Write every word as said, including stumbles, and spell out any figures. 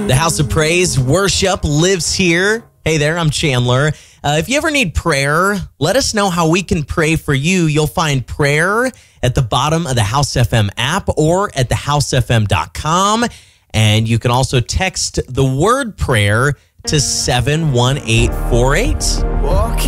The House of Praise Worship lives here. Hey there, I'm Chandler. Uh, if you ever need prayer, let us know how we can pray for you. You'll find prayer at the bottom of the House F M app or at the house f m dot com. And you can also text the word prayer to seven one eight four eight.